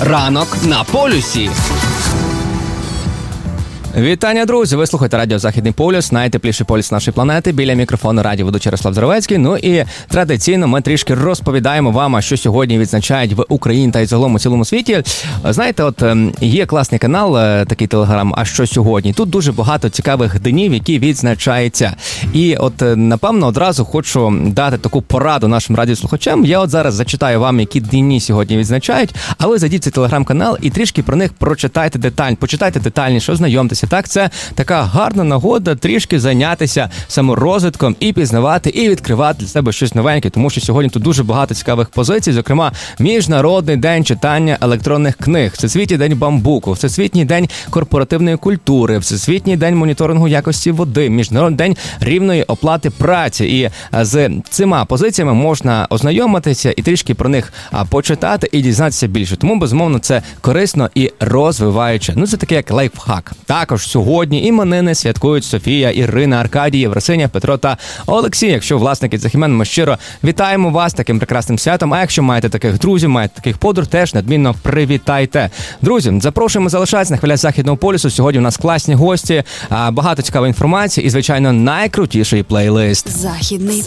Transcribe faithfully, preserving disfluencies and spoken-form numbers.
Ранок на полюсі. Вітання, друзі! Ви слухаєте радіо «Західний полюс», найтепліший полюс нашої планети. Біля мікрофону радіоведучий Ярослав Зровецький. Ну і традиційно ми трішки розповідаємо вам, що сьогодні відзначають в Україні та й загалом у цілому світі. Знаєте, от є класний канал, такий телеграм, «А що сьогодні?». Тут дуже багато цікавих днів, які відзначаються. І от, напевно, одразу хочу дати таку пораду нашим радіослухачам. Я от зараз зачитаю вам, які дні сьогодні відзначають, а ви зайдіть в цей телеграм-канал і трішки про них прочитайте детально, почитайте детальніше, ознайомтеся. Так, це така гарна нагода трішки зайнятися саморозвитком і пізнавати, і відкривати для себе щось новеньке, тому що сьогодні тут дуже багато цікавих позицій, зокрема, Міжнародний день читання електронних книг, Всесвітній день бамбуку, Всесвітній день корпоративної культури, Всесвітній день моніторингу якості води, Міжнародний день рівної оплати праці. І з цими позиціями можна ознайомитися і трішки про них почитати і дізнатися більше. Тому, безумовно, це корисно і розвиваюче. Ну, це таке як лайфхак. Також сьогодні іменини святкують Софія, Ірина, Аркадій, Євросиня, Петро та Олексій. Якщо власники цих імен, ми щиро вітаємо вас таким прекрасним святом. А якщо маєте таких друзів, маєте таких подруг, теж надмінно привітайте. Друзі, запрошуємо залишатися на хвилях Західного полюсу. Сьогодні у нас класні гості, багато цікавої інформації і, звичайно, найкрутіший плейлист. Західний